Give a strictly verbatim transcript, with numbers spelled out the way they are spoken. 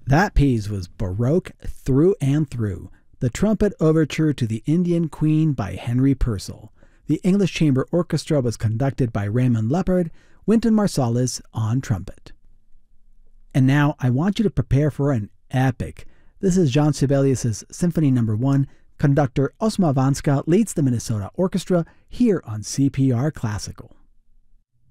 That piece was Baroque through and through. The Trumpet Overture to the Indian Queen by Henry Purcell. The English Chamber Orchestra was conducted by Raymond Leppard, Wynton Marsalis on trumpet. And now I want you to prepare for an epic. This is Jean Sibelius' Symphony Number one. Conductor Osma Vanska leads the Minnesota Orchestra here on C P R Classical.